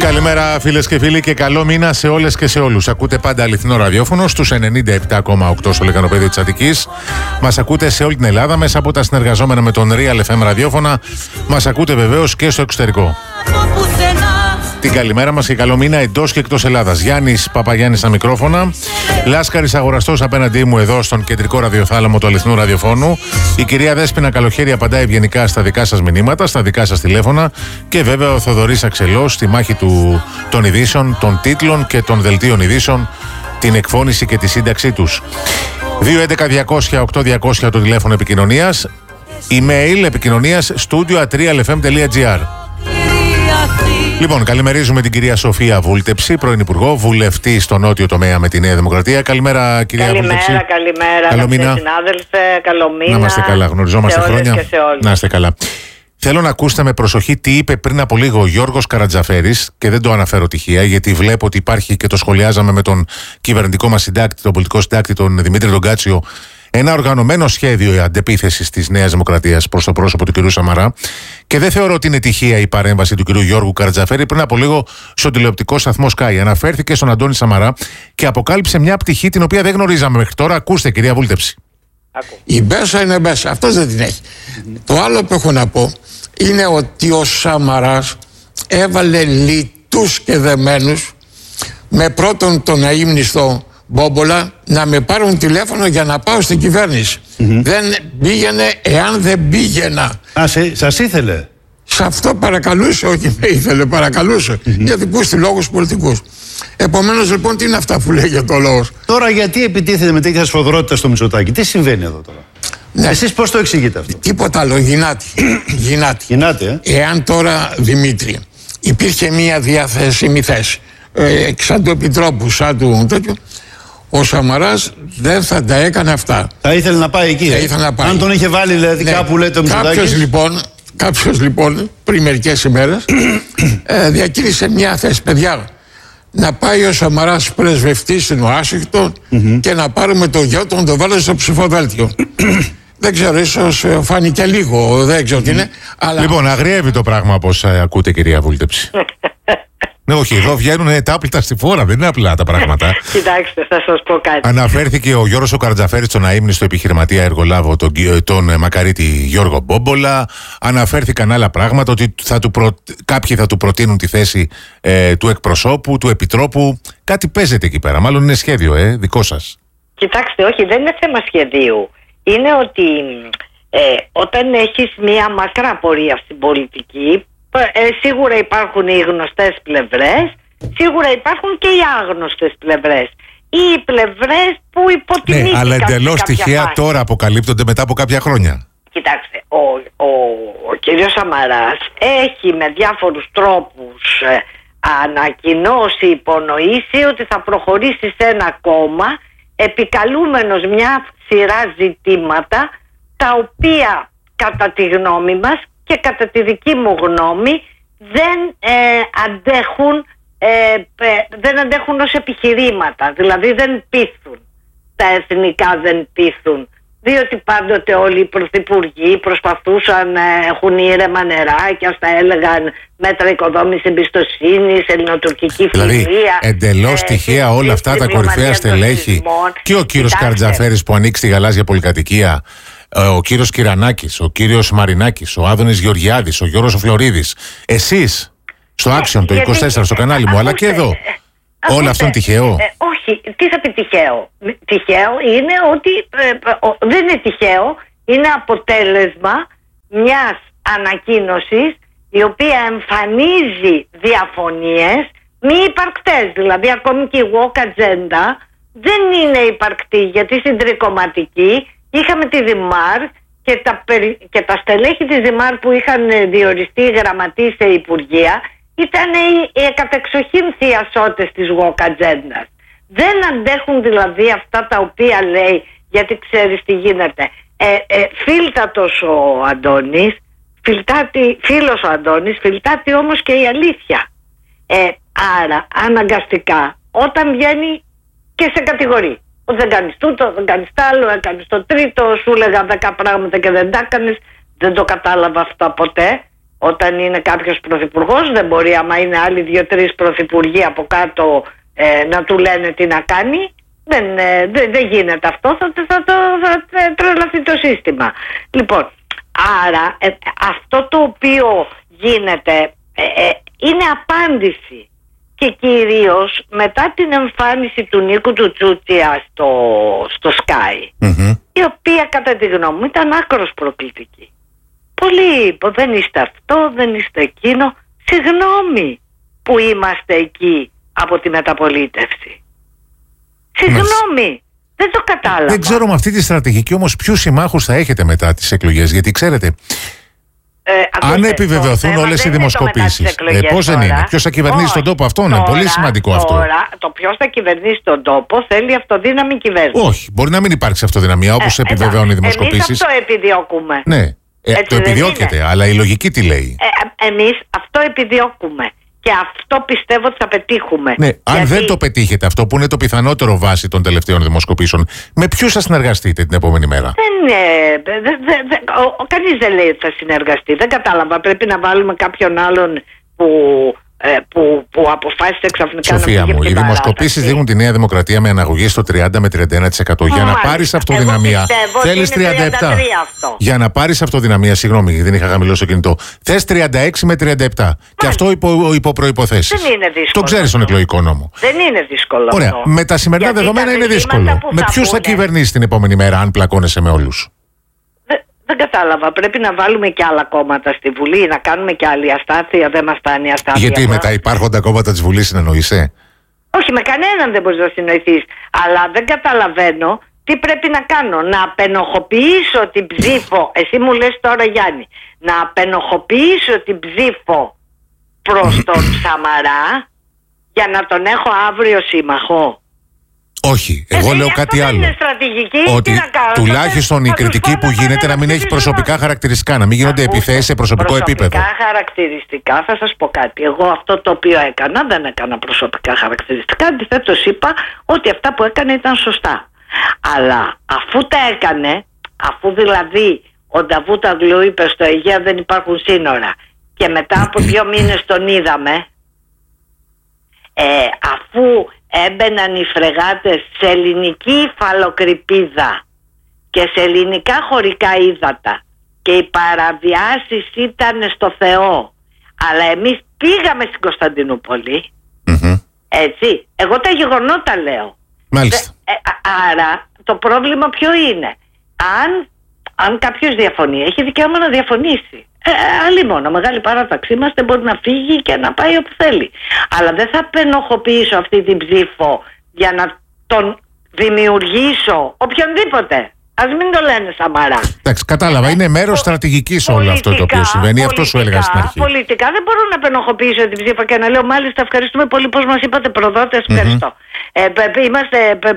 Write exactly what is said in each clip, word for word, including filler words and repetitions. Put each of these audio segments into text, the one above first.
Καλημέρα φίλες και φίλοι και καλό μήνα σε όλες και σε όλους. Ακούτε πάντα αληθινό ραδιόφωνο στους ενενήντα επτά κόμμα οκτώ στο λεκανοπέδιο της Αττικής. Μας ακούτε σε όλη την Ελλάδα μέσα από τα συνεργαζόμενα με τον Real εφ εμ ραδιόφωνα. Μας ακούτε βεβαίως και στο εξωτερικό. Την καλημέρα μας και καλό μήνα εντός και εκτός Ελλάδας. Γιάννης Παπαγιάννης στα μικρόφωνα. Λάσκαρης Αγοραστός απέναντί μου εδώ στον κεντρικό ραδιοθάλαμο του αληθινού ραδιοφώνου. Η κυρία Δέσποινα Καλοχέρη απαντάει ευγενικά στα δικά σας μηνύματα, στα δικά σας τηλέφωνα. Και βέβαια ο Θοδωρής Αξελός στη μάχη του, των ειδήσεων, των τίτλων και των δελτίων ειδήσεων, την εκφώνηση και τη σύνταξή τους. δύο έντεκα διακόσια οκτώ διακόσια το τηλέφωνο επικοινωνίας. Email επικοινωνίας studio at real f m dot g r. Λοιπόν, καλημερίζουμε την κυρία Σοφία Βούλτεψη, πρώην Υπουργό, βουλευτή στο νότιο τομέα με τη Νέα Δημοκρατία. Καλημέρα, κυρία καλημέρα, Βούλτεψη. Καλημέρα, καλό μήνα. Συνάδελφε, καλό μήνα. Να είμαστε καλά, γνωριζόμαστε σε χρόνια. Και σε όλους. Να είστε καλά. Θέλω να ακούσετε με προσοχή τι είπε πριν από λίγο ο Γιώργος Καρατζαφέρης και δεν το αναφέρω τυχαία, γιατί βλέπω ότι υπάρχει και το σχολιάζαμε με τον κυβερνητικό μας συντάκτη, τον πολιτικό συντάκτη, τον Δημήτρη Ντογκάτσιο, ένα οργανωμένο σχέδιο αντεπίθεσης της Νέας Δημοκρατίας προς το πρόσωπο του κ. Σαμαρά. Και δεν θεωρώ ότι είναι τυχαία η παρέμβαση του κ. Γιώργου Καρατζαφέρη πριν από λίγο στον τηλεοπτικό σταθμό Sky. Αναφέρθηκε στον Αντώνη Σαμαρά και αποκάλυψε μια πτυχή την οποία δεν γνωρίζαμε μέχρι τώρα. Ακούστε, κυρία Βούλτεψη. Η Μπέσα είναι Μπέσα. Αυτός δεν την έχει. Το άλλο που έχω να πω είναι ότι ο Σαμαράς έβαλε λιτούς και δεμένους με πρώτον τον αείμνηστο Μπόμπολα να με πάρουν τηλέφωνο για να πάω στην κυβέρνηση. Mm-hmm. Δεν πήγαινε εάν δεν πήγαινα. Α, σε, σας ήθελε. Σε αυτό παρακαλούσε, όχι με ήθελε, παρακαλούσε. Mm-hmm. Για δικούς του λόγους πολιτικούς. Επομένως λοιπόν τι είναι αυτά που λέγεται το λόγος. Τώρα γιατί επιτίθεται με τέτοια σφοδρότητα στο Μητσοτάκη, τι συμβαίνει εδώ τώρα. Ναι. Εσείς πώς το εξηγείτε αυτό. Τίποτα άλλο, γινάτη. γινάτη. Γινάτη, ε. Εάν τώρα, Δημήτρη, υπήρχε μια διαθέσιμη θέση ε, σαν του Επιτρόπου, σαν του τέτοιου, ο Σαμαράς δεν θα τα έκανε αυτά. Θα ήθελε να πάει εκεί. Θα ήθελε να πάει. Αν τον είχε βάλει δηλαδή ναι. κάπου, λέτε ο Μητσοτάκης. Κάποιος λοιπόν, κάποιος λοιπόν πριν μερικές ημέρες ε, διακίνησε μια θέση, παιδιά, να πάει ο Σαμαράς πρεσβευτής στην Ουάσιγκτον mm-hmm. και να πάρουμε το γιο του να το βάλω στο ψηφοδέλτιο. Δεν ξέρω, ίσως φάνηκε λίγο, δεν ξέρω mm-hmm. τι είναι. Αλλά... Λοιπόν, αγριεύει το πράγμα όπως ε, ακούτε, κυρία Βούλτεψη. Ναι, όχι, εδώ βγαίνουν τα άπλυτα στη φόρα, δεν είναι απλά τα πράγματα. Κοιτάξτε, θα σας πω κάτι. Αναφέρθηκε ο Γιώργος ο Καρατζαφέρης στον αείμνηστο επιχειρηματία εργολάβο, τον, τον μακαρίτη Γιώργο Μπόμπολα. Αναφέρθηκαν άλλα πράγματα, ότι θα του προ... κάποιοι θα του προτείνουν τη θέση ε, του εκπροσώπου, του επιτρόπου. Κάτι παίζεται εκεί πέρα, μάλλον είναι σχέδιο, ε, δικό σας. Κοιτάξτε, όχι, δεν είναι θέμα σχεδίου. Είναι ότι ε, όταν έχεις μια μακρά πορεία στην πολιτική, Ε, σίγουρα υπάρχουν οι γνωστές πλευρές, σίγουρα υπάρχουν και οι άγνωστες πλευρές. Οι πλευρές που υποτιμήθηκαν. Ναι, αλλά εντελώς τυχαία φάση. Τώρα αποκαλύπτονται μετά από κάποια χρόνια. Κοιτάξτε, ο, ο, ο κύριος Σαμαράς έχει με διάφορους τρόπους ε, ανακοινώσει, υπονοήσει ότι θα προχωρήσει σε ένα κόμμα επικαλούμενος μια σειρά ζητήματα τα οποία κατά τη γνώμη μας και κατά τη δική μου γνώμη δεν ε, αντέχουν ε, ε, δεν αντέχουν ως επιχειρήματα, δηλαδή δεν πείθουν, τα εθνικά δεν πείθουν, διότι πάντοτε όλοι οι πρωθυπουργοί προσπαθούσαν να έχουν ήρεμα νερά και ας τα έλεγαν μέτρα οικοδόμησης εμπιστοσύνης, ελληνοτουρκική φιλία. Δηλαδή εντελώς τυχαία ε, όλα αυτά τα κορυφαία στελέχη και ο κύριος Καρατζαφέρης που ανοίξει τη γαλάζια πολυκατοικία, ο κύριος Κυρανάκης, ο κύριος Μαρινάκης, ο Άδωνης Γεωργιάδης, ο Γιώργος Φλωρίδης, εσείς στο Action, το είκοσι τέσσερα, στο κανάλι μου, αλλά και εδώ. Όλο αυτό είναι τυχαίο. Ε, όχι, τι θα πει τυχαίο. Τυχαίο είναι ότι ε, ε, δεν είναι τυχαίο, είναι αποτέλεσμα μιας ανακοίνωσης η οποία εμφανίζει διαφωνίες μη υπαρκτές. Δηλαδή ακόμη και η walk agenda δεν είναι υπαρκτή, γιατί στην τρικομματική είχαμε τη Δημάρ και τα, περι... και τα στελέχη της Δημάρ που είχαν διοριστεί γραμματείς σε υπουργεία ήταν οι, οι κατεξοχήν θειασότες της walk agenda. Δεν αντέχουν δηλαδή αυτά τα οποία λέει, γιατί ξέρεις τι γίνεται. Ε, ε, φίλτατος ο Αντώνης, φιλτάτη, φίλος ο Αντώνης, φιλτάτη όμως και η αλήθεια. Ε, άρα αναγκαστικά όταν βγαίνει και σε κατηγορεί. Δεν κάνεις τούτο, δεν κάνεις τ' άλλο, έκανες το τρίτο, σου έλεγα δέκα πράγματα και δεν τα έκανες. Δεν το κατάλαβα αυτό ποτέ. Όταν είναι κάποιος πρωθυπουργός δεν μπορεί, άμα είναι άλλοι δύο-τρεις πρωθυπουργοί από κάτω, ε, να του λένε τι να κάνει. Δεν, ε, δεν, δεν γίνεται αυτό, θα, θα, θα, θα, θα τρελαθεί το σύστημα. Λοιπόν, άρα ε, αυτό το οποίο γίνεται ε, ε, είναι απάντηση. Και κυρίως μετά την εμφάνιση του Νίκου του Τσούτσια στο, στο Sky, mm-hmm. η οποία κατά τη γνώμη μου ήταν άκρος προκλητική. Πολλοί είπαν, δεν είστε αυτό, δεν είστε εκείνο. Συγγνώμη που είμαστε εκεί από τη μεταπολίτευση. Συγγνώμη, δεν το κατάλαβα. Δεν ξέρω με αυτή τη στρατηγική όμως ποιους συμμάχους θα έχετε μετά τις εκλογές, γιατί ξέρετε... Ε, αν επιβεβαιωθούν όλες οι δημοσκοπήσεις, ε, πώς δεν είναι, ποιος θα κυβερνήσει όχι, τον τόπο, αυτό είναι πολύ σημαντικό αυτό. Τώρα, το ποιος θα κυβερνήσει τον τόπο θέλει αυτοδύναμη κυβέρνηση. Όχι, μπορεί να μην υπάρξει αυτοδυναμία όπως ε, επιβεβαιώνουν οι δημοσκοπήσεις. Εμείς αυτό επιδιώκουμε. Ναι, ε, το επιδιώκεται, αλλά η λογική τι λέει. Ε, εμείς αυτό επιδιώκουμε. Και αυτό πιστεύω ότι θα πετύχουμε. Ναι, αν γιατί... δεν το πετύχετε αυτό, που είναι το πιθανότερο βάση των τελευταίων δημοσκοπήσεων, με ποιους θα συνεργαστείτε την επόμενη μέρα? Δεν, δε, δε, δε, ο, ο, κανείς δεν λέει ότι θα συνεργαστεί. Δεν κατάλαβα. Πρέπει να βάλουμε κάποιον άλλον που, ε, που, που αποφάσισε ξαφνικά. Σοφία να μου, οι δημοσκοπήσεις δείχνουν τη Νέα Δημοκρατία με αναγωγή στο τριάντα με τριάντα ένα τοις εκατό. Για να πάρεις αυτοδυναμία, θέλεις τριάντα επτά. Για να πάρεις αυτοδυναμία, συγγνώμη, δεν είχα χαμηλώσει το κινητό. Θες τριάντα έξι με τριάντα επτά. Μάλιστα. Και αυτό υπό, υπό προϋποθέσεις. Δεν είναι δύσκολο. Το ξέρεις στον εκλογικό νόμο. Δεν είναι δύσκολο. Ωραία. Αυτό. Με τα σημερινά γιατί δεδομένα είναι δύσκολο. Με ποιους θα κυβερνήσεις την επόμενη μέρα, αν πλακώνεσαι με όλους? Δεν κατάλαβα. Πρέπει να βάλουμε και άλλα κόμματα στη Βουλή, να κάνουμε και άλλη αστάθεια. Δεν μας φτάνει η αστάθεια. Γιατί με τα υπάρχοντα κόμματα της Βουλής συνεννοείσαι? Όχι, με κανέναν δεν μπορείς να συνοηθείς. Αλλά δεν καταλαβαίνω τι πρέπει να κάνω. Να απενοχοποιήσω την ψήφο. Εσύ μου λες τώρα, Γιάννη, να απενοχοποιήσω την ψήφο προς τον Σαμαρά για να τον έχω αύριο σύμμαχο. Όχι, εγώ ε, λέω κάτι άλλο. Είναι στρατηγική, ότι τουλάχιστον η κριτική που γίνεται να μην έχει προσωπικά χαρακτηριστικά, να μην γίνονται επιθέσεις σε προσωπικό επίπεδο. Προσωπικά χαρακτηριστικά, θα σας πω κάτι. Εγώ αυτό το οποίο έκανα, δεν έκανα προσωπικά χαρακτηριστικά. Αντιθέτως είπα ότι αυτά που έκανε ήταν σωστά. Αλλά αφού τα έκανε, αφού δηλαδή ο Νταβούτογλου είπε στο Αιγαία δεν υπάρχουν σύνορα και μετά από δύο μήνες τον είδαμε, ε, αφού έμπαιναν οι φρεγάτες σε ελληνική υφαλοκρηπίδα και σε ελληνικά χωρικά ύδατα και οι παραβιάσεις ήταν στο Θεό, αλλά εμείς πήγαμε στην Κωνσταντινούπολη, mm-hmm. έτσι, εγώ τα γεγονότα λέω. Μάλιστα. Ε, άρα το πρόβλημα ποιο είναι? Αν, αν κάποιος διαφωνεί, έχει δικαίωμα να διαφωνήσει. Ε, άλλη μόνο, μεγάλη παράταξή μας, δεν μπορεί να φύγει και να πάει όπου θέλει. Αλλά δεν θα πενοχοποιήσω αυτή την ψήφο για να τον δημιουργήσω οποιονδήποτε. Ας μην το λένε Σαμαρά. Εντάξει, κατάλαβα. Είναι μέρος στρατηγικής όλο αυτό το οποίο συμβαίνει. Αυτό σου έλεγα στην αρχή. Πολιτικά δεν μπορώ να πενοχοποιήσω την ψήφα και να λέω μάλιστα ευχαριστούμε πολύ πως μας είπατε προδότες. Ευχαριστώ. Mm-hmm. Ε, είμαστε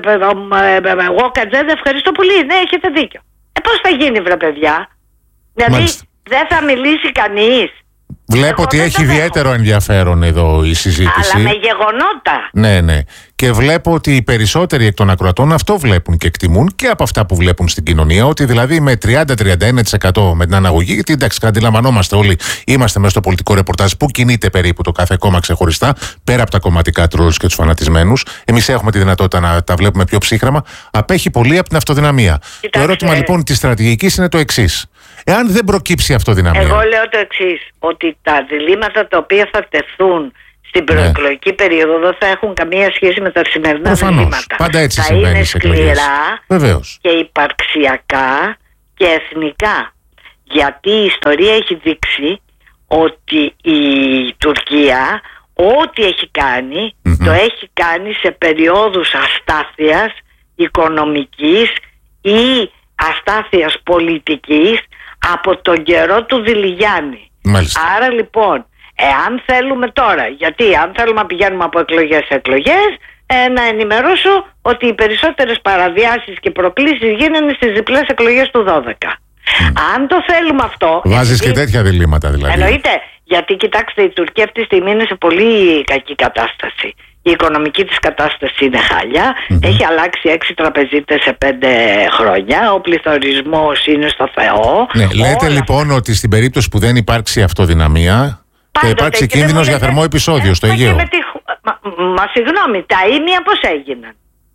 εγώ Κατζέδε, ευχαριστώ πολύ. Ναι, έχετε δίκιο. Ε, πώς θα γίνει, βρε παιδιά? Δηλαδή δεν θα μιλήσει κανείς? Βλέπω εγώ ότι έχει ιδιαίτερο ενδιαφέρον εδώ η συζήτηση. Αλλά με γεγονότα. Ναι, ναι. Και βλέπω ότι οι περισσότεροι εκ των ακροατών αυτό βλέπουν και εκτιμούν και από αυτά που βλέπουν στην κοινωνία. Ότι δηλαδή με τριάντα με τριάντα ένα τοις εκατό με την αναγωγή, γιατί εντάξει, αντιλαμβανόμαστε όλοι, είμαστε μέσα στο πολιτικό ρεπορτάζ που κινείται περίπου το κάθε κόμμα ξεχωριστά, πέρα από τα κομματικά τρόλους και τους φανατισμένους. Εμείς έχουμε τη δυνατότητα να τα βλέπουμε πιο ψύχραμα. Απέχει πολύ από την αυτοδυναμία. Κοιτάξτε. Το ερώτημα λοιπόν της στρατηγικής είναι το εξής. Εάν δεν προκύψει αυτοδυναμία. Εγώ λέω το εξής, ότι τα διλήμματα τα οποία θα τεθούν στην προεκλογική ναι. περίοδο δεν θα έχουν καμία σχέση με τα σημερινά Προφανώς. διλήμματα. Πάντα έτσι θα συμβαίνει είναι στις εκλογές. σκληρά Βεβαίως. Και υπαρξιακά και εθνικά. Γιατί η ιστορία έχει δείξει ότι η Τουρκία ό,τι έχει κάνει mm-hmm. το έχει κάνει σε περιόδους αστάθειας οικονομικής ή αστάθειας πολιτικής από τον καιρό του Διλιγιάννη. Μάλιστα. Άρα λοιπόν, εάν θέλουμε τώρα, γιατί αν θέλουμε να πηγαίνουμε από εκλογές σε εκλογές, ε, να ενημερώσω ότι οι περισσότερες παραβιάσεις και προκλήσεις γίνανε στις διπλές εκλογές του δώδεκα. Mm. Αν το θέλουμε αυτό... Βάζεις γιατί... και τέτοια διλήμματα δηλαδή. Εννοείται, γιατί κοιτάξτε, η Τουρκία αυτή τη στιγμή είναι σε πολύ κακή κατάσταση. Η οικονομική της κατάσταση είναι χάλια. Mm-hmm. Έχει αλλάξει έξι τραπεζίτες σε πέντε χρόνια. Ο πληθωρισμός είναι στο Θεό. Ναι, λέτε όλα... λοιπόν ότι στην περίπτωση που δεν υπάρξει αυτοδυναμία πάντοτε, θα υπάρξει κίνδυνος για θερμό επεισόδιο στο Αιγαίο. Τη... Μα, μα συγγνώμη, τα ήμια πώς έγιναν?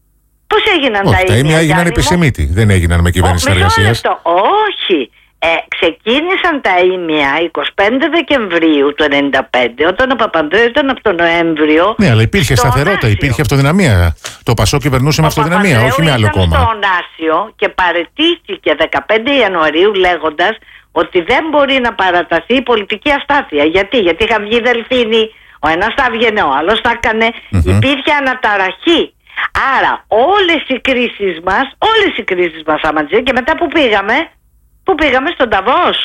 Πώς έγιναν Όχι, τα ήμια? Τα ήμια έγιναν επισημήτη. Δεν έγιναν με κυβέρνηση εργασίας. Όχι. Ε, ξεκίνησαν τα ήμια εικοστή πέμπτη Δεκεμβρίου του ενενήντα πέντε, όταν ο Παπανδρέου ήταν από τον Νοέμβριο. Ναι, αλλά υπήρχε σταθερότητα, Άσιο. Υπήρχε αυτοδυναμία. Το Πασόκ κυβερνούσε με αυτοδυναμία, όχι με άλλο κόμμα. Στον Άσιο και παραιτήθηκε δεκαπέντε Ιανουαρίου λέγοντας ότι δεν μπορεί να παραταθεί η πολιτική αστάθεια. Γιατί, Γιατί είχαν βγει δελφίνοι, ο ένας θα έβγαινε, ο άλλος θα έκανε. Mm-hmm. Υπήρχε αναταραχή. Άρα όλες οι κρίσεις μας, όλες οι κρίσεις μας άματζε, και μετά που πήγαμε. Πού πήγαμε? Στον Νταβός,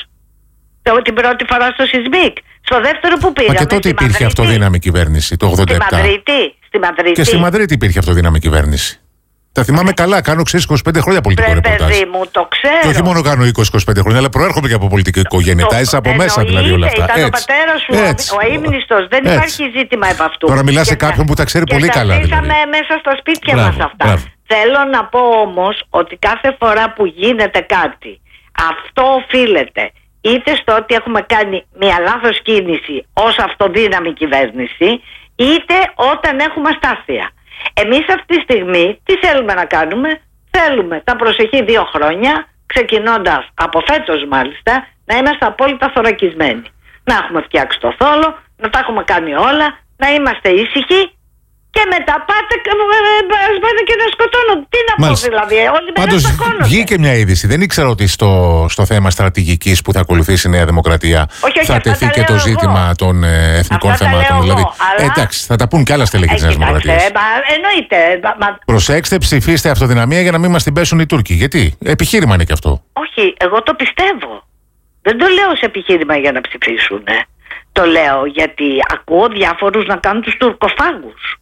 την πρώτη φορά στο Σισμίκ. Στο δεύτερο που πήγαμε? Μα και τότε υπήρχε Μαδρίτη. Αυτοδύναμη κυβέρνηση το ογδόντα επτά. Στη Μαδρίτη, στη Μαδρίτη. Και στη Μαδρίτη υπήρχε αυτοδύναμη κυβέρνηση. Τα θυμάμαι καλά, κάνω ξέρεις είκοσι πέντε χρόνια πολιτικό ρεπορτάζ. Παιδί μου, το ξέρω. Και όχι μόνο κάνω είκοσι είκοσι πέντε χρόνια, αλλά προέρχομαι και από πολιτική οικογένεια. Τα έζησα από μέσα δηλαδή όλα αυτά. Ήταν έτσι. Ο πατέρας σου, έτσι. Ο αείμνηστος. Δεν έτσι. Υπάρχει ζήτημα επ' αυτού. Τώρα μιλάς σε κάποιον που τα ξέρει πολύ καλά. Και τα μέσα στα σπίτια μας αυτά. Θέλω να πω όμως ότι κάθε φορά που γίνεται κάτι, αυτό οφείλεται είτε στο ότι έχουμε κάνει μια λάθος κίνηση ως αυτοδύναμη κυβέρνηση, είτε όταν έχουμε αστάθεια. Εμείς αυτή τη στιγμή τι θέλουμε να κάνουμε? Θέλουμε τα προσεχή δύο χρόνια, ξεκινώντας από φέτος μάλιστα, να είμαστε απόλυτα θωρακισμένοι. Να έχουμε φτιάξει το θόλο, να τα έχουμε κάνει όλα, να είμαστε ήσυχοι. Και μετά πάτε, πάτε και να σκοτώνουν. Τι να Μάλιστα. πω δηλαδή, όλοι Πάντως βγήκε μια είδηση. Δεν ήξερα ότι στο, στο θέμα στρατηγικής που θα ακολουθήσει η Νέα Δημοκρατία όχι, όχι, θα τεθεί και το ζήτημα εγώ. των ε, εθνικών αυτά θεμάτων. Δηλαδή, αλλά... εντάξει, θα τα πούν και άλλα στελέχη της Νέας Δημοκρατίας. Εννοείται. Μα... Προσέξτε, ψηφίστε αυτοδυναμία για να μην μας την πέσουν οι Τούρκοι. Γιατί? Επιχείρημα είναι και αυτό. Όχι, εγώ το πιστεύω. Δεν το λέω σε επιχείρημα για να ψηφίσουν. Ε. Το λέω γιατί ακούω διάφορους να κάνουν τους τουρκοφάγους.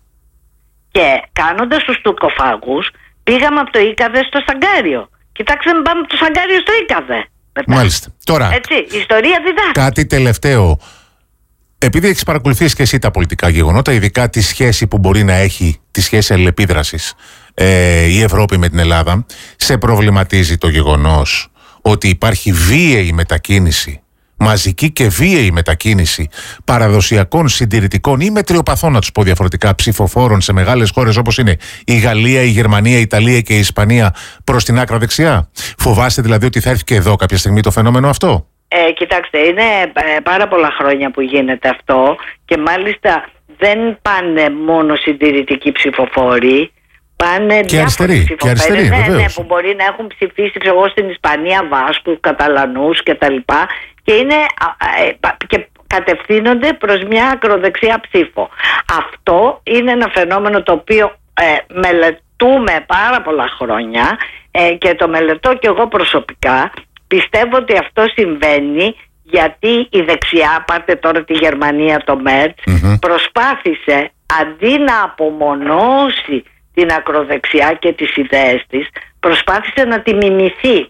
Και κάνοντας τους τουρκοφάγους, πήγαμε από το Ίκαδε στο Σαγκάριο. Κοιτάξτε, πάμε από το Σαγκάριο στο Ίκαδε. Μάλιστα. Τώρα, έτσι, η ιστορία διδάσκει. Κάτι τελευταίο. Επειδή έχεις παρακολουθήσει και εσύ τα πολιτικά γεγονότα, ειδικά τη σχέση που μπορεί να έχει, τη σχέση αλληλεπίδρασης ε, η Ευρώπη με την Ελλάδα, σε προβληματίζει το γεγονός ότι υπάρχει βίαιη μετακίνηση, μαζική και βίαιη μετακίνηση παραδοσιακών, συντηρητικών ή μετριοπαθών, να τους πω διαφορετικά, ψηφοφόρων σε μεγάλες χώρες όπως είναι η Γαλλία, η Γερμανία, η Ιταλία και η Ισπανία προς την άκρα δεξιά? Φοβάστε δηλαδή ότι θα έρθει και εδώ κάποια στιγμή το φαινόμενο αυτό? Ε, κοιτάξτε, είναι ε, πάρα πολλά χρόνια που γίνεται αυτό και μάλιστα δεν πάνε μόνο συντηρητικοί ψηφοφόροι. Πάνε και αριστεροί, και αριστεροί ναι, ναι, που μπορεί να έχουν ψηφίσει ξέρω, στην Ισπανία Βάσκους, Καταλανούς κτλ. Και, είναι, και κατευθύνονται προς μια ακροδεξιά ψήφο. Αυτό είναι ένα φαινόμενο το οποίο ε, μελετούμε πάρα πολλά χρόνια ε, και το μελετώ και εγώ προσωπικά. Πιστεύω ότι αυτό συμβαίνει γιατί η δεξιά, πάρτε τώρα τη Γερμανία, το Μέρτς, mm-hmm. προσπάθησε αντί να απομονώσει την ακροδεξιά και τις ιδέες της, προσπάθησε να τη μιμηθεί.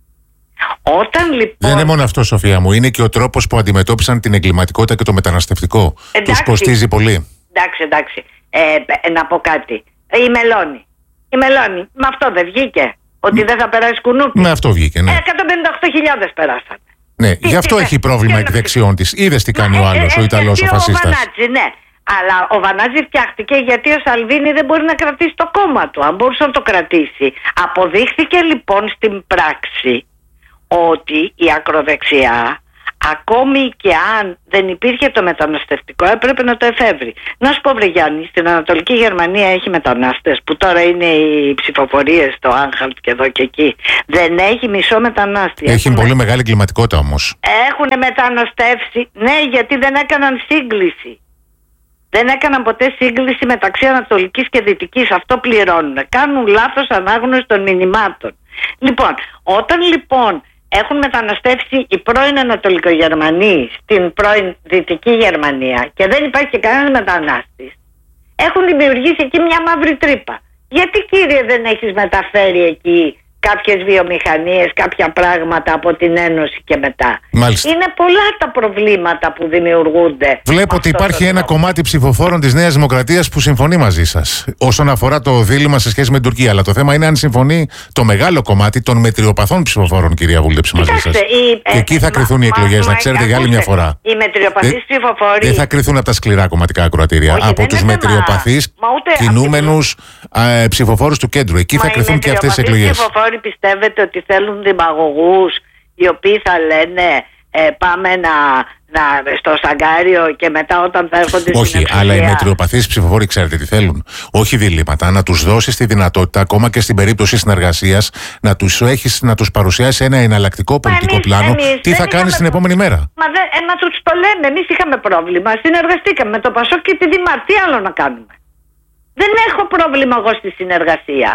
Όταν λοιπόν... Δεν είναι μόνο αυτό, Σοφία μου, είναι και ο τρόπος που αντιμετώπισαν την εγκληματικότητα και το μεταναστευτικό. Εντάξει, τους κοστίζει πολύ. Εντάξει, εντάξει. Ε, να πω κάτι. Η Μελώνη. Η Μελώνη, με αυτό δεν βγήκε? Ότι δεν θα περάσει κουνούπι? Με αυτό βγήκε, ναι. εκατόν πενήντα οκτώ χιλιάδες περάσαν. Ναι, τι, γι' αυτό τι, έχει τι, πρόβλημα εκ δεξιών της. Είδες τι κάνει ε, ο άλλος, ε, ο Ιταλός, ο φασίστας. Ο Βανάτζη, ναι. Αλλά ο Βανάτζη φτιάχτηκε γιατί ο Σαλβίνι δεν μπορεί να κρατήσει το κόμμα του. Αν μπορούσε να το κρατήσει. Αποδείχθηκε λοιπόν στην πράξη ότι η ακροδεξιά, ακόμη και αν δεν υπήρχε το μεταναστευτικό, έπρεπε να το εφεύρει. Να σου πω, βρε Γιάννη, στην Ανατολική Γερμανία έχει μετανάστες, που τώρα είναι οι ψηφοφορίες στο Άνχαλτ και εδώ και εκεί. Δεν έχει μισό μετανάστη. Έχει Έχουν... πολύ μεγάλη κλιματικότητα όμως. Έχουν μεταναστεύσει, ναι, γιατί δεν έκαναν σύγκληση. Δεν έκαναν ποτέ σύγκληση μεταξύ Ανατολικής και Δυτικής. Αυτό πληρώνουν. Κάνουν λάθος ανάγνωση των μηνυμάτων. Λοιπόν, όταν λοιπόν έχουν μεταναστεύσει οι πρώην Ανατολικογερμανοί στην πρώην Δυτική Γερμανία και δεν υπάρχει και κανένας μετανάστης, έχουν δημιουργήσει εκεί μια μαύρη τρύπα. Γιατί, κύριε, δεν έχεις μεταφέρει εκεί κάποιες βιομηχανίες, κάποια πράγματα από την Ένωση και μετά. Μάλιστα. Είναι πολλά τα προβλήματα που δημιουργούνται. Βλέπω ότι υπάρχει ένα κομμάτι ψηφοφόρων της Νέας Δημοκρατίας που συμφωνεί μαζί σας όσον αφορά το δίλημμα σε σχέση με την Τουρκία. Αλλά το θέμα είναι αν συμφωνεί το μεγάλο κομμάτι των μετριοπαθών ψηφοφόρων, κυρία Βούλτεψη, μαζί σας. Η, και εκεί θα κρυθούν μα, οι εκλογές, να ξέρετε, για άλλη μια φορά. Οι μετριοπαθείς ψηφοφόροι. Δεν θα κρυθούν από τα σκληρά κομματικά ακροατήρια. Όχι, από τους μετριοπαθείς κινούμενους ε, ψηφοφόρους του κέντρου. Εκεί μα θα κρυθούν και αυτές τις εκλογές. Οι ψηφοφόροι πιστεύετε ότι θέλουν δημαγωγούς οι οποίοι θα λένε ε, πάμε να, να, στο Σαγκάριο και μετά όταν θα έρχονται στην Όχι, εξουσία. αλλά οι μετριοπαθείς ψηφοφόροι ξέρετε τι θέλουν. Όχι διλήμματα, να τους δώσεις τη δυνατότητα, ακόμα και στην περίπτωση συνεργασίας, να τους, έχεις, να τους παρουσιάσει ένα εναλλακτικό πολιτικό εμείς, πλάνο. Εμείς, τι θα κάνεις την επόμενη μέρα. Μα δε, ε, να τους το λέμε. Εμείς είχαμε πρόβλημα. Συνεργαστήκαμε με το Πασόκ και τη Δημαρ. Τι άλλο να κάνουμε. Δεν έχω πρόβλημα εγώ στη συνεργασία.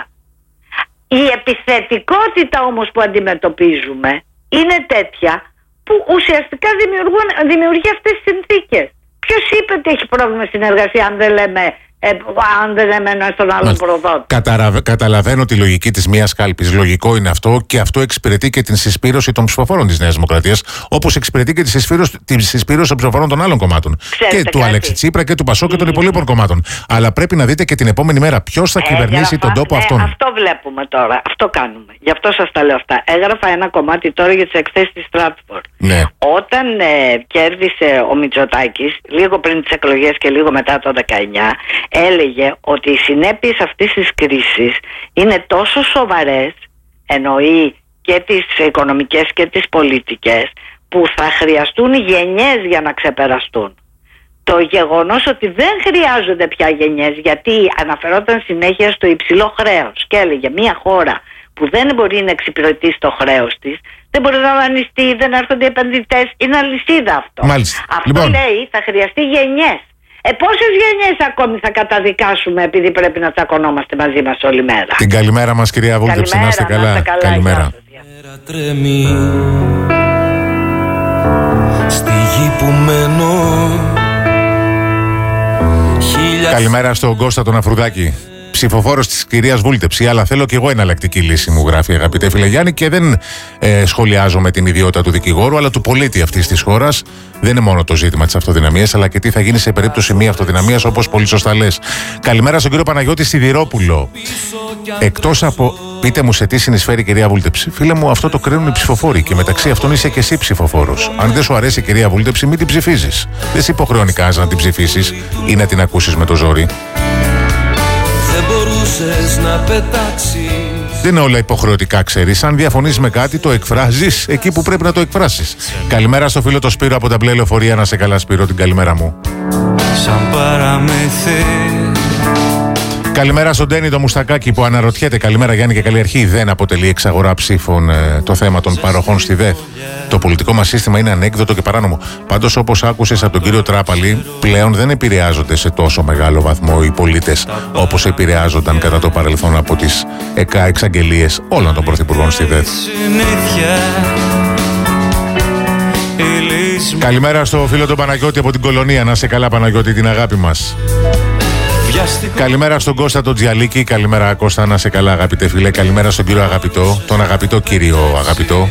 Η επιθετικότητα όμως που αντιμετωπίζουμε είναι τέτοια που ουσιαστικά δημιουργούν, δημιουργεί αυτές τις συνθήκες. Ποιος είπε ότι έχει πρόβλημα συνεργασία αν δεν λέμε, ε, αν δεν λέμε ένα στον άλλον προδότη. Καταραβε, καταλαβαίνω τη λογική της μίας κάλπης. Λογικό είναι αυτό και αυτό εξυπηρετεί και την συσπήρωση των ψηφοφόρων της Νέας Δημοκρατίας, όπως εξυπηρετεί και τη συσπήρωση, τη συσπήρωση των ψηφοφόρων των άλλων κομμάτων. Ξέρετε και του κάτι. Αλέξη Τσίπρα και του Πασόκ και των υπολείπων κομμάτων. Αλλά πρέπει να δείτε και την επόμενη μέρα ποιος θα ε, κυβερνήσει έγραφα, τον τόπο ε, αυτόν. Αυτό βλέπουμε τώρα. Αυτό κάνουμε. Γι' αυτό σας τα λέω αυτά. Έγραφα ένα κομμάτι τώρα για τις εκθέσεις της Στράτφορντ. Ναι. Όταν ε, κέρδισε ο Μητσοτάκης, λίγο πριν τις εκλογές και λίγο μετά το δεκαεννιά, έλεγε ότι οι συνέπειες αυτής της κρίσης είναι τόσο σοβαρές, εννοεί και τις οικονομικές και τις πολιτικές, που θα χρειαστούν γενιές για να ξεπεραστούν. Το γεγονός ότι δεν χρειάζονται πια γενιές, γιατί αναφερόταν συνέχεια στο υψηλό χρέος και έλεγε μια χώρα που δεν μπορεί να εξυπηρετήσει το χρέος της, δεν μπορεί να δανειστεί, δεν έρχονται οι επενδυτές, είναι αλυσίδα αυτό. Μάλιστα. Αυτό λοιπόν. λέει θα χρειαστεί γενιές. Ε, πόσες γενιές ακόμη θα καταδικάσουμε επειδή πρέπει να τσακωνόμαστε μαζί μας όλη μέρα. Την καλημέρα μας, κυρία Βούλτεψη, να είστε καλά. καλά. Καλημέρα. Τρέμει στη γη που μένω. Καλημέρα στον Κώστα τον Αφρουδάκη, ψηφοφόρος της κυρίας Βούλτεψη. Αλλά θέλω και εγώ εναλλακτική λύση, μου γράφει, αγαπητέ φίλε Γιάννη, και δεν ε, σχολιάζω με την ιδιότητα του δικηγόρου, αλλά του πολίτη αυτής της χώρας. Δεν είναι μόνο το ζήτημα της αυτοδυναμίας, αλλά και τι θα γίνει σε περίπτωση μη αυτοδυναμίας, όπως πολύ σωστά λες. Καλημέρα στον κύριο Παναγιώτη Σιδηρόπουλο. Εκτός από. Πείτε μου σε τι συνεισφέρει η κυρία Βούλτεψη. Φίλε μου, αυτό το κρίνουν οι ψηφοφόροι και μεταξύ αυτών είσαι και εσύ ψηφοφόρος. Αν δεν σου αρέσει η κυρία Βούλτεψη, μην την ψηφίζεις. Δεν σε υποχρεώνει κανένας να την ψηφίσεις ή να την ακούσεις με το ζόρι. Δεν μπορούσες να πετάξεις. Δεν είναι όλα υποχρεωτικά, ξέρεις. Αν διαφωνείς με κάτι, το εκφράζεις εκεί που πρέπει να το εκφράσεις. Καλημέρα στο φίλο το Σπύρο από τα μπλε λεωφορεία. Να σε καλά, Σπύρο, την καλημέρα μου. Σαν παραμύθι. Καλημέρα στον Ντένι το Μουστακάκη που αναρωτιέται. Καλημέρα Γιάννη και καλή αρχή. Δεν αποτελεί εξαγορά ψήφων ε, το θέμα των παροχών στη ΔΕΘ. Το πολιτικό μας σύστημα είναι ανέκδοτο και παράνομο. Πάντως, όπως άκουσες από τον κύριο Τράπαλη, πλέον δεν επηρεάζονται σε τόσο μεγάλο βαθμό οι πολίτες όπως επηρεάζονταν κατά το παρελθόν από τις ΕΚΑ εξαγγελίες όλων των πρωθυπουργών στη ΔΕΘ. Καλημέρα στο φίλο τον Παναγιώτη από την Κολονία. Να σε καλά, Παναγιώτη, την αγάπη μας. Καλημέρα στον Κώστα τον Τζιαλίκη. Καλημέρα Κώστα, να σε καλά, αγαπητέ φίλε. Καλημέρα στον κύριο Αγαπητό, τον αγαπητό κύριο Αγαπητό.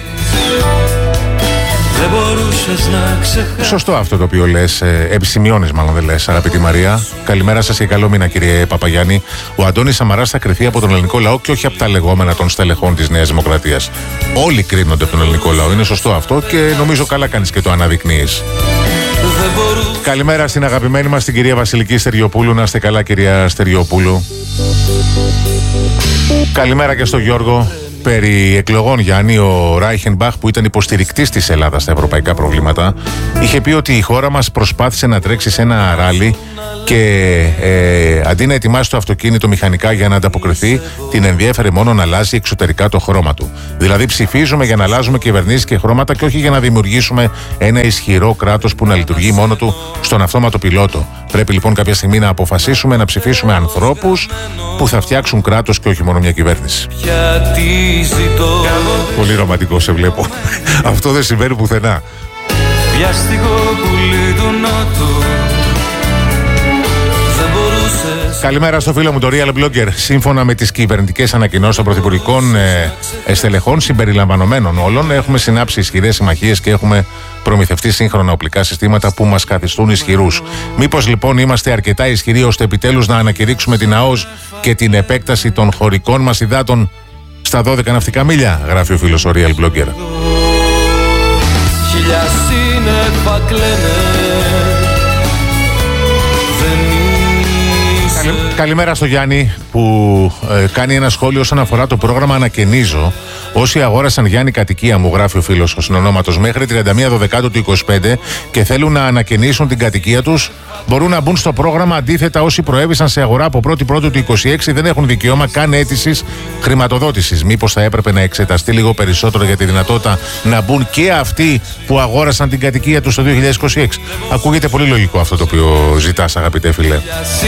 Δεν μπορούσες να ξεχάσεις. Σωστό αυτό το οποίο λες, ε, επισημειώνεις μάλλον δεν λες, αγαπητή Μαρία. Καλημέρα σας και καλό μήνα, κύριε Παπαγιάννη. Ο Αντώνης Σαμαράς θα κριθεί από τον ελληνικό λαό και όχι από τα λεγόμενα των στελεχών της Νέας Δημοκρατίας. Όλοι κρίνονται από τον ελληνικό λαό. Είναι σωστό αυτό και νομίζω καλά κάνεις και το αναδεικνύεις. Καλημέρα στην αγαπημένη μας την κυρία Βασιλική Στεριοπούλου. Να είστε καλά, κυρία Στεριοπούλου. Καλημέρα και στον Γιώργο. Περί εκλογών, Γιάννη, ο Ράιχενμπαχ, που ήταν υποστηρικτής της Ελλάδας στα ευρωπαϊκά προβλήματα, είχε πει ότι η χώρα μας προσπάθησε να τρέξει σε ένα ράλι και ε, αντί να ετοιμάσει το αυτοκίνητο μηχανικά για να ανταποκριθεί, την ενδιέφερε μόνο να αλλάζει εξωτερικά το χρώμα του. Δηλαδή, ψηφίζουμε για να αλλάζουμε κυβερνήσεις και χρώματα και όχι για να δημιουργήσουμε ένα ισχυρό κράτος που να λειτουργεί μόνο του στον αυτόματο πιλότο. Πρέπει λοιπόν κάποια στιγμή να αποφασίσουμε να ψηφίσουμε ανθρώπους που θα φτιάξουν κράτος και όχι μόνο μια κυβέρνηση. Πολύ ρομαντικό σε βλέπω. Αυτό δεν συμβαίνει πουθενά. Καλημέρα στο φίλο μου το Real Blogger. Σύμφωνα με τις κυβερνητικές ανακοινώσεις των πρωθυπουργικών ε, εστελεχών συμπεριλαμβανομένων όλων, έχουμε συνάψει ισχυρές συμμαχίες και έχουμε προμηθευτεί σύγχρονα οπλικά συστήματα που μας καθιστούν ισχυρούς. Μήπως λοιπόν είμαστε αρκετά ισχυροί ώστε επιτέλους να ανακηρύξουμε την ΑΟΣ και την επέκταση των χωρικών μας υδάτων στα δώδεκα ναυτικά μίλια, γράφει ο φίλος ο Real Blogger. Χιλιά σύννεφα κλαίνε. Καλημέρα στο Γιάννη που ε, κάνει ένα σχόλιο όσον αφορά το πρόγραμμα Ανακαινίζω. Όσοι αγόρασαν, Γιάννη, κατοικία μου, γράφει ο φίλος ο συνονόματος, μέχρι τριάντα μία Δεκάτου του είκοσι πέντε και θέλουν να ανακαινήσουν την κατοικία τους, μπορούν να μπουν στο πρόγραμμα. Αντίθετα, όσοι προέβησαν σε αγορά από πρώτη Πρώτου του είκοσι έξι δεν έχουν δικαίωμα καν αίτησης χρηματοδότησης. Μήπως θα έπρεπε να εξεταστεί λίγο περισσότερο για τη δυνατότητα να μπουν και αυτοί που αγόρασαν την κατοικία τους το δύο χιλιάδες είκοσι έξι. Ακούγεται πολύ λογικό αυτό το οποίο ζητάς, αγαπητέ φίλε.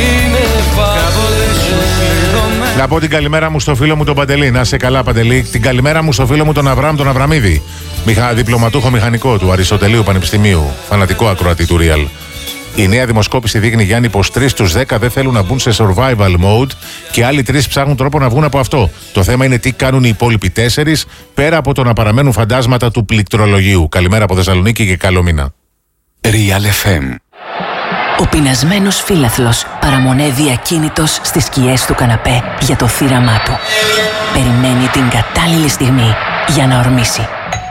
Να πω την καλημέρα μου στο φίλο μου τον Παντελή. Να σε καλά, Παντελή. Την καλημέρα μου στο φίλο μου τον Αβραάμ τον Αβραμίδη. Μηχα... Διπλωματούχο μηχανικό του Αριστοτελείου Πανεπιστημίου. Φανατικό ακροατή του Real. Η νέα δημοσκόπηση δείχνει, Γιάννη, πως τρεις στους δέκα δεν θέλουν να μπουν σε survival mode και άλλοι τρεις ψάχνουν τρόπο να βγουν από αυτό. Το θέμα είναι τι κάνουν οι υπόλοιποι τέσσερις, πέρα από το να παραμένουν φαντάσματα του πληκτρολογίου. Καλημέρα από Θεσσαλονίκη και καλό μήνα. Real εφ εμ. Ο πεινασμένος φίλαθλος παραμονεύει ακίνητος στις σκιές του καναπέ για το θύραμά του. Περιμένει την κατάλληλη στιγμή για να ορμήσει.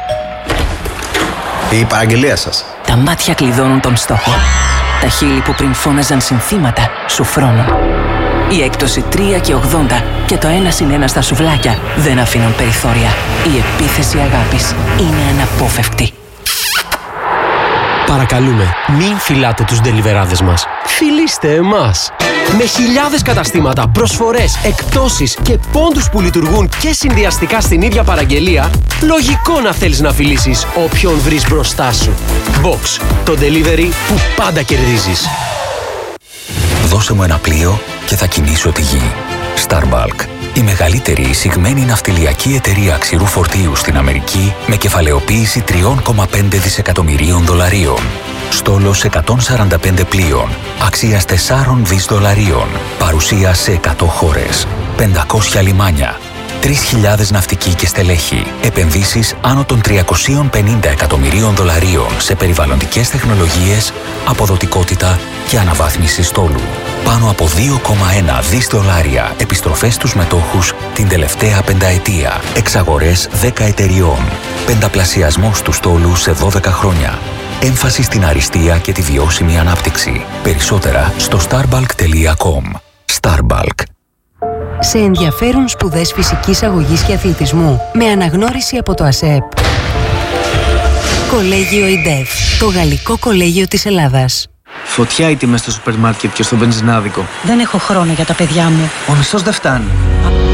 Η παραγγελία σας. Τα μάτια κλειδώνουν τον στόχο. Τα χείλη που πριν φώναζαν συνθήματα σου φρώνουν. Η έκπτωση τρία και ογδόντα και το ένα συν ένα στα σουβλάκια δεν αφήνουν περιθώρια. Η επίθεση αγάπης είναι αναπόφευκτη. Παρακαλούμε, μην φυλάτε τους ντελιβεράδες μας. Φιλήστε εμάς. Με χιλιάδες καταστήματα, προσφορές, εκπτώσεις και πόντους που λειτουργούν και συνδυαστικά στην ίδια παραγγελία, λογικό να θέλεις να φιλήσεις όποιον βρεις μπροστά σου. Box, το delivery που πάντα κερδίζεις. Δώσε μου ένα πλοίο και θα κινήσω τη γη. Starbulk. Η μεγαλύτερη εισηγμένη ναυτιλιακή εταιρεία ξηρού φορτίου στην Αμερική με κεφαλαιοποίηση τρία κόμμα πέντε δισεκατομμυρίων δολαρίων. Στόλος εκατόν σαράντα πέντε πλοίων, αξίας τέσσερα δισεκατομμύρια δολαρίων. Παρουσία σε εκατό χώρες. πεντακόσια λιμάνια. τρεις χιλιάδες ναυτικοί και στελέχη. Επενδύσεις άνω των τριακόσια πενήντα εκατομμυρίων δολαρίων σε περιβαλλοντικές τεχνολογίες, αποδοτικότητα και αναβάθμιση στόλου. Πάνω από δύο κόμμα ένα δισεκατομμύρια δολάρια επιστροφές στους μετόχους την τελευταία πενταετία. Εξαγορές δέκα εταιριών. Πενταπλασιασμός του στόλου σε δώδεκα χρόνια. Έμφαση στην αριστεία και τη βιώσιμη ανάπτυξη. Περισσότερα στο starbulk τελεία com. Starbulk. Σε ενδιαφέρουν σπουδές φυσικής αγωγής και αθλητισμού με αναγνώριση από το ΑΣΕΠ. Κολέγιο ΙΝΤΕΦ, το γαλλικό κολέγιο της Ελλάδας. Φωτιά οι τιμές στο σούπερ μάρκετ και στο βενζινάδικο. Δεν έχω χρόνο για τα παιδιά μου. Ο μισθός δεν φτάνει.